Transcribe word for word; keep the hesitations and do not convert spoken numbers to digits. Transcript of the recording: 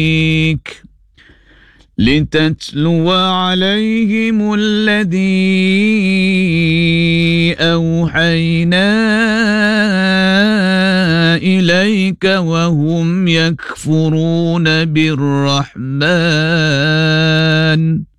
لتتلو عليهم الذي أوحينا إليك وهم يكفرون بالرحمن